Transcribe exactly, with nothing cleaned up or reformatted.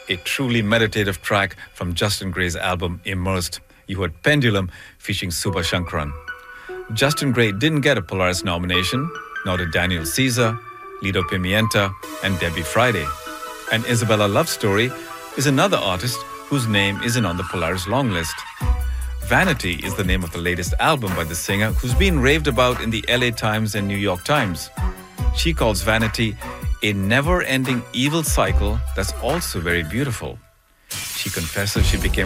a truly meditative track from Justin Gray's album Immersed. You heard Pendulum featuring Subha Shankran. Justin Gray didn't get a Polaris nomination, nor did Daniel Caesar, Lido Pimienta, and Debbie Friday. And Isabella Love Story is another artist whose name isn't on the Polaris long list. Vanity is the name of the latest album by the singer, who's been raved about in the L A Times and New York Times. She calls Vanity a never-ending evil cycle that's also very beautiful. She confesses she became